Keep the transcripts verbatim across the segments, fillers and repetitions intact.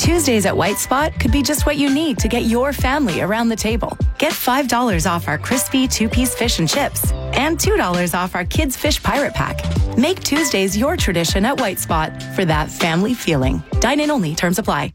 Tuesdays at White Spot could be just what you need to get your family around the table. Get five dollars off our crispy two-piece fish and chips and two dollars off our Kids Fish Pirate Pack. Make Tuesdays your tradition at White Spot for that family feeling. Dine-in only. Terms apply.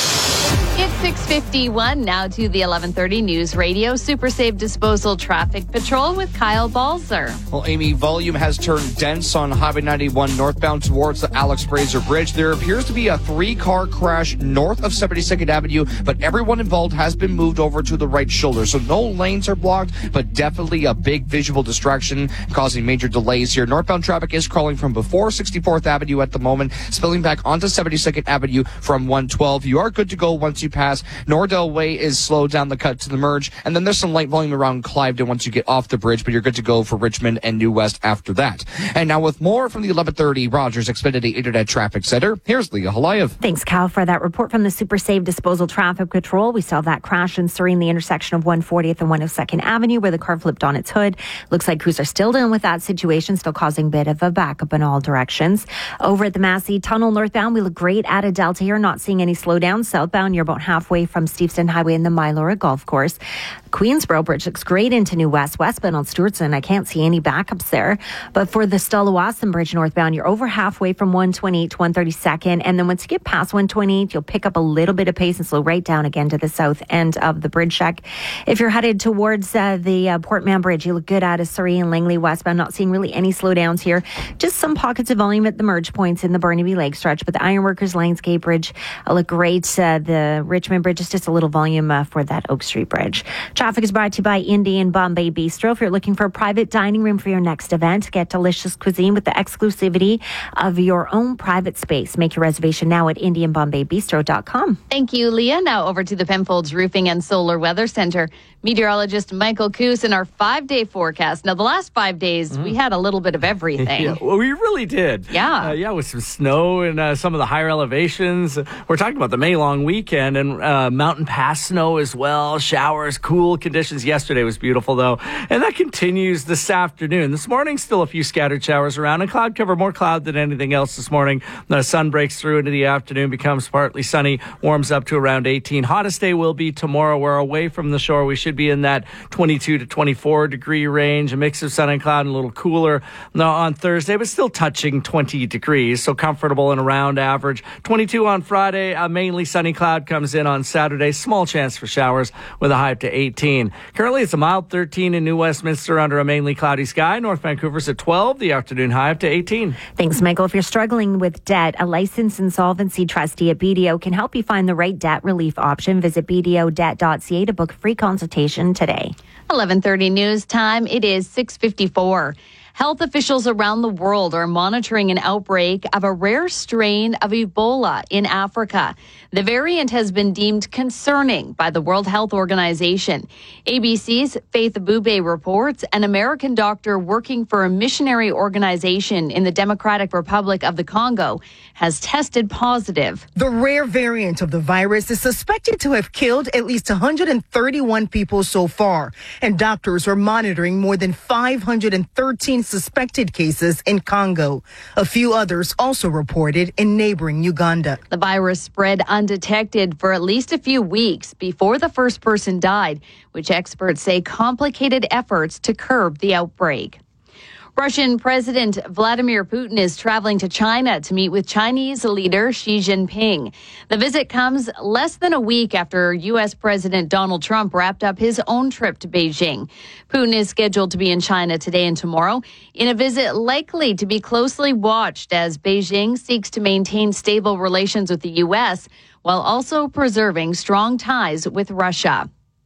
It's six fifty-one now to the eleven thirty News Radio Super Safe Disposal Traffic Patrol with Kyle Balzer. Well, Amy, volume has turned dense on Highway ninety-one northbound towards the Alex Fraser Bridge. There appears to be a three-car crash north of seventy-second Avenue, but everyone involved has been moved over to the right shoulder. So no lanes are blocked, but definitely a big visual distraction causing major delays here. Northbound traffic is crawling from before sixty-fourth Avenue at the moment, spilling back onto seventy-second Avenue from one twelve. You are good to go once you pass. Nordell Way is slowed down the cut to the merge, and then there's some light volume around Cliveden once you get off the bridge, but you're good to go for Richmond and New West after that. And now with more from the eleven thirty Rogers Xfinity Internet Traffic Center, here's Leah Halayev. Thanks, Cal, for that report from the Super Safe Disposal Traffic Patrol. We saw that crash in Surrey in the intersection of one fortieth and one oh second Avenue where the car flipped on its hood. Looks like crews are still dealing with that situation, still causing a bit of a backup in all directions. Over at the Massey Tunnel northbound, we look great at a Delta here, not seeing any slowdown. Southbound, you're about halfway from Steveston Highway and the Mylora Golf Course. Queensboro Bridge looks great into New West. Westbound on Stewartson, I can't see any backups there. But for the Stella-Wasson Bridge northbound, you're over halfway from one twenty-eight to one thirty-second. And then once you get past one twenty-eight, you'll pick up a little bit of pace and slow right down again to the south end of the bridge check. If you're headed towards uh, the uh, Portman Bridge, you look good out of Surrey and Langley westbound. Not seeing really any slowdowns here. Just some pockets of volume at the merge points in the Burnaby Lake stretch. But the Ironworkers Lionsgate Bridge uh, look great. Uh, the Richmond Bridge is just a little volume uh, for that Oak Street Bridge. Traffic is brought to you by Indian Bombay Bistro. If you're looking for a private dining room for your next event, get delicious cuisine with the exclusivity of your own private space. Make your reservation now at indian bombay bistro dot com. Thank you, Leah. Now over to the Penfolds Roofing and Solar Weather Center. Meteorologist Michael Coos in our five-day forecast. Now, the last five days, mm-hmm. we had a little bit of everything. Yeah, well, we really did. Yeah. Uh, yeah, with some snow and uh, some of the higher elevations. We're talking about the May long weekend and uh, Mountain Pass snow as well. Showers, cool conditions. Yesterday was beautiful, though. And that continues this afternoon. This morning, still a few scattered showers around and cloud cover, more cloud than anything else this morning. The sun breaks through into the afternoon, becomes partly sunny, warms up to around eighteen. Hottest day will be tomorrow. We're away from the shore. We should be in that twenty-two to twenty-four degree range, a mix of sun and cloud and a little cooler now on Thursday, but still touching twenty degrees, so comfortable and around average. twenty-two on Friday, a mainly sunny cloud comes in on Saturday, small chance for showers with a high up to eighteen. Currently, it's a mild thirteen in New Westminster under a mainly cloudy sky. North Vancouver's at twelve, the afternoon high up to eighteen. Thanks, Michael. If you're struggling with debt, a licensed insolvency trustee at B D O can help you find the right debt relief option. Visit b d o debt dot c a to book a free consultation today. eleven thirty news time. It is six fifty-four. Health officials around the world are monitoring an outbreak of a rare strain of Ebola in Africa. The variant has been deemed concerning by the World Health Organization. A B C's Faith Abube reports an American doctor working for a missionary organization in the Democratic Republic of the Congo has tested positive. The rare variant of the virus is suspected to have killed at least one hundred thirty-one people so far, and doctors are monitoring more than five hundred thirteen suspected cases in Congo. A few others also reported in neighboring Uganda. The virus spread undetected for at least a few weeks before the first person died, which experts say complicated efforts to curb the outbreak. Russian President Vladimir Putin is traveling to China to meet with Chinese leader Xi Jinping. The visit comes less than a week after U S President Donald Trump wrapped up his own trip to Beijing. Putin is scheduled to be in China today and tomorrow in a visit likely to be closely watched as Beijing seeks to maintain stable relations with the U S while also preserving strong ties with Russia.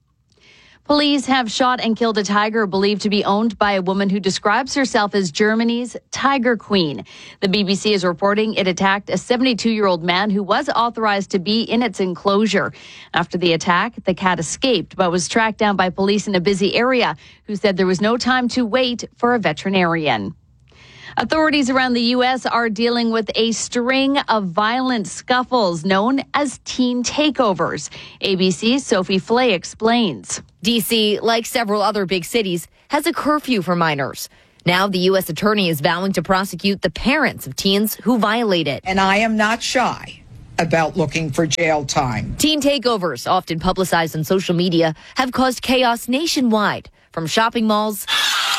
Police have shot and killed a tiger believed to be owned by a woman who describes herself as Germany's Tiger Queen. The B B C is reporting it attacked a seventy-two-year-old man who was authorized to be in its enclosure. After the attack, the cat escaped but was tracked down by police in a busy area who said there was no time to wait for a veterinarian. Authorities around the U S are dealing with a string of violent scuffles known as teen takeovers. A B C's Sophie Flay explains. D C, like several other big cities, has a curfew for minors. Now the U S attorney is vowing to prosecute the parents of teens who violate it. And I am not shy about looking for jail time. Teen takeovers, often publicized on social media, have caused chaos nationwide, from shopping malls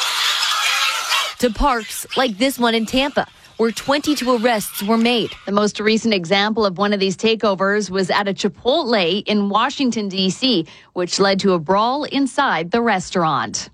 to parks like this one in Tampa, where twenty-two arrests were made. The most recent example of one of these takeovers was at a Chipotle in Washington, D C, which led to a brawl inside the restaurant.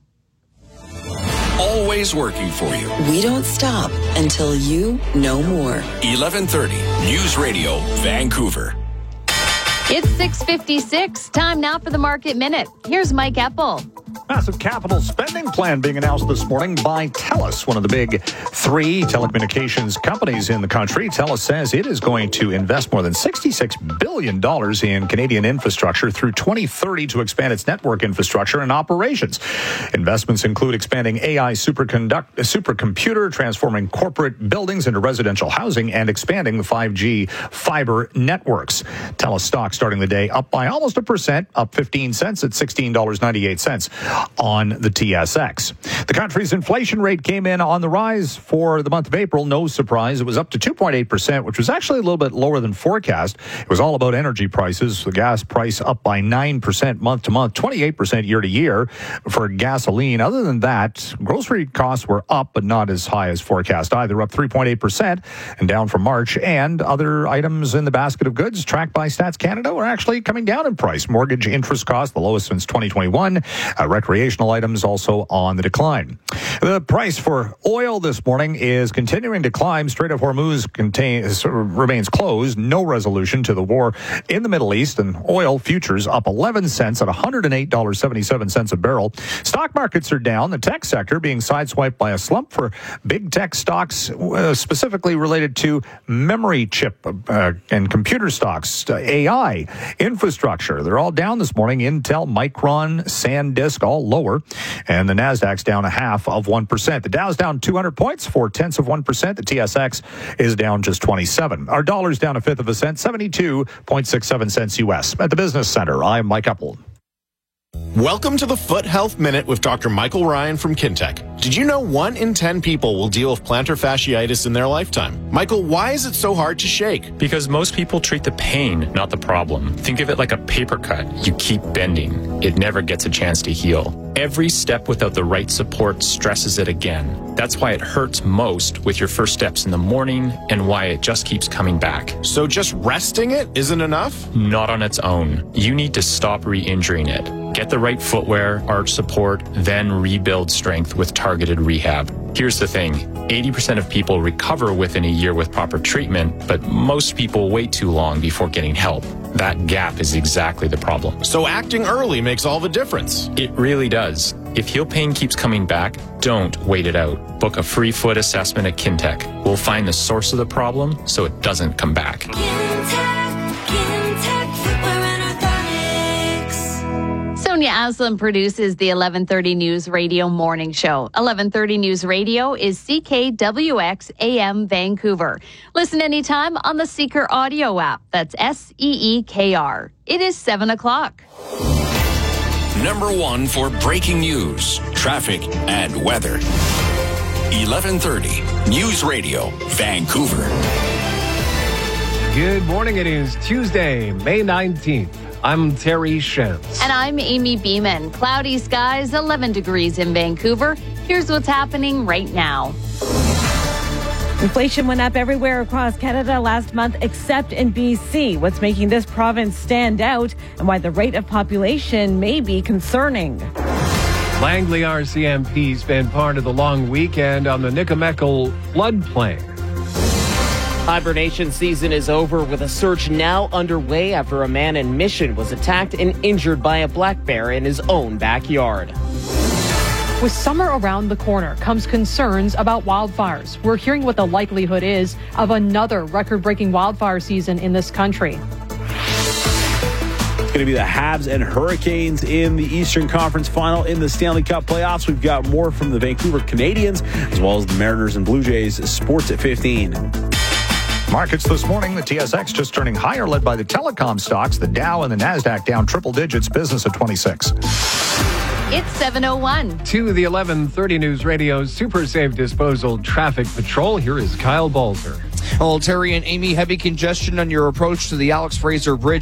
Always working for you. We don't stop until you know more. eleven thirty News Radio, Vancouver. It's six fifty-six. Time now for the Market Minute. Here's Mike Eppel. Massive capital spending plan being announced this morning by TELUS, one of the big three telecommunications companies in the country. TELUS says it is going to invest more than sixty-six billion dollars in Canadian infrastructure through twenty thirty to expand its network infrastructure and operations. Investments include expanding A I superconduct, supercomputer, transforming corporate buildings into residential housing, and expanding the five G fiber networks. TELUS stock starting the day up by almost a percent, up fifteen cents at sixteen dollars and ninety-eight cents. On the T S X. The country's inflation rate came in on the rise for the month of April. No surprise. It was up to two point eight percent, which was actually a little bit lower than forecast. It was all about energy prices. The gas price up by nine percent month to month, twenty-eight percent year to year for gasoline. Other than that, grocery costs were up, but not as high as forecast either, up three point eight percent and down from March. And other items in the basket of goods tracked by Stats Canada were actually coming down in price. Mortgage interest costs, the lowest since twenty twenty-one. Uh, recreational items also on the decline. The price for oil this morning is continuing to climb. Strait of Hormuz contains, remains closed. No resolution to the war in the Middle East, and oil futures up eleven cents at one hundred eight dollars and seventy-seven cents a barrel. Stock markets are down. The tech sector being sideswiped by a slump for big tech stocks, uh, specifically related to memory chip uh, and computer stocks, uh, A I, infrastructure. They're all down this morning. Intel, Micron, SanDisk, all lower, and the Nasdaq's down a half of one percent. The Dow's down two hundred points, four tenths of one percent. The T S X is down just twenty-seven. Our dollar's down a fifth of a cent, seventy-two point six seven cents U S. At the Business Center, I'm Mike Eppel. Welcome to the Foot Health Minute with Doctor Michael Ryan from Kintec. Did you know one in ten people will deal with plantar fasciitis in their lifetime? Michael, why is it so hard to shake? Because most people treat the pain, not the problem. Think of it like a paper cut. You keep bending. It never gets a chance to heal. Every step without the right support stresses it again. That's why it hurts most with your first steps in the morning and why it just keeps coming back. So just resting it isn't enough? Not on its own. You need to stop re-injuring it. Get the right footwear, arch support, then rebuild strength with targeted rehab. Here's the thing. eighty percent of people recover within a year with proper treatment, but most people wait too long before getting help. That gap is exactly the problem. So acting early makes all the difference. It really does. If heel pain keeps coming back, don't wait it out. Book a free foot assessment at Kintec. We'll find the source of the problem so it doesn't come back. Kintec, Kintec Footwear and Orthotics. Sonia Aslam produces the eleven thirty News Radio morning show. eleven thirty News Radio is C K W X A M Vancouver. Listen anytime on the Seeker audio app. That's S E E K R. It is seven o'clock. Number one for breaking news, traffic, and weather. eleven thirty News Radio, Vancouver. Good morning. It is Tuesday, May nineteenth. I'm Terry Shams. And I'm Amy Beeman. Cloudy skies, eleven degrees in Vancouver. Here's what's happening right now. Inflation went up everywhere across Canada last month except in B C. What's making this province stand out and why the rate of population may be concerning. Langley R C M P spent part of the long weekend on the Nikomekel floodplain. Hibernation season is over with a search now underway after a man in Mission was attacked and injured by a black bear in his own backyard. With summer around the corner comes concerns about wildfires. We're hearing what the likelihood is of another record-breaking wildfire season in this country. It's going to be the Habs and Hurricanes in the Eastern Conference Final in the Stanley Cup playoffs. We've got more from the Vancouver Canadians as well as the Mariners and Blue Jays. Sports at fifteen. Markets this morning, the T S X just turning higher, led by the telecom stocks. The Dow and the Nasdaq down triple digits. Business at twenty-six. It's seven oh one. To the eleven thirty News Radio Super Safe Disposal Traffic Patrol, here is Kyle Balzer. Well, Terry and Amy, heavy congestion on your approach to the Alex Fraser Bridge